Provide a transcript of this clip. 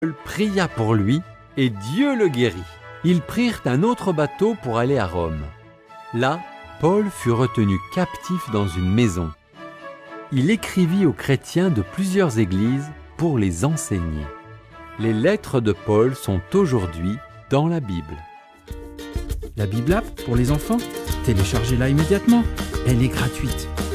Paul pria pour lui et Dieu le guérit. Ils prirent un autre bateau pour aller à Rome. Là, Paul fut retenu captif dans une maison. Il écrivit aux chrétiens de plusieurs églises pour les enseigner. Les lettres de Paul sont aujourd'hui dans la Bible. La Bible App pour les enfants, téléchargez-la immédiatement. Elle est gratuite.